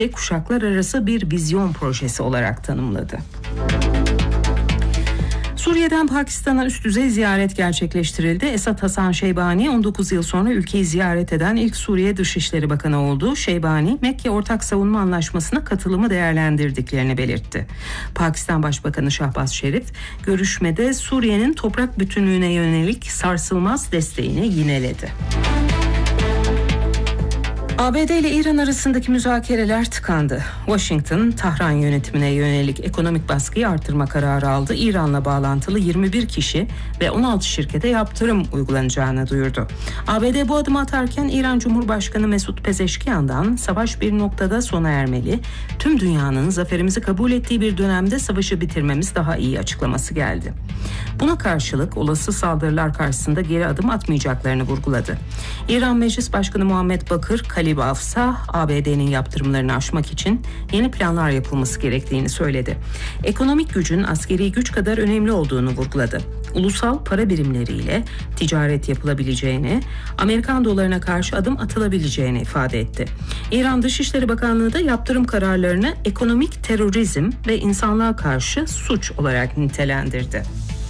ve kuşaklar arası bir vizyon projesi olarak tanımladı. Suriye'den Pakistan'a üst düzey ziyaret gerçekleştirildi. Esad Hasan Şeybani 19 yıl sonra ülkeyi ziyaret eden ilk Suriye Dışişleri Bakanı oldu. Şeybani, Mekke Ortak Savunma Anlaşması'na katılımı değerlendirdiklerini belirtti. Pakistan Başbakanı Şahbaz Şerif, görüşmede Suriye'nin toprak bütünlüğüne yönelik sarsılmaz desteğini yineledi. ABD ile İran arasındaki müzakereler tıkandı. Washington, Tahran yönetimine yönelik ekonomik baskıyı artırma kararı aldı. İran'la bağlantılı 21 kişi ve 16 şirkete yaptırım uygulanacağını duyurdu. ABD bu adımı atarken İran Cumhurbaşkanı Mesut Pezeşkiyan'dan savaş bir noktada sona ermeli, tüm dünyanın zaferimizi kabul ettiği bir dönemde savaşı bitirmemiz daha iyi açıklaması geldi. Buna karşılık olası saldırılar karşısında geri adım atmayacaklarını vurguladı. İran Meclis Başkanı Muhammed Bakır Kalibaf'sa ABD'nin yaptırımlarını aşmak için yeni planlar yapılması gerektiğini söyledi. Ekonomik gücün askeri güç kadar önemli olduğunu vurguladı. Ulusal para birimleriyle ticaret yapılabileceğini, Amerikan dolarına karşı adım atılabileceğini ifade etti. İran Dışişleri Bakanlığı da yaptırım kararlarını ekonomik terörizm ve insanlığa karşı suç olarak nitelendirdi.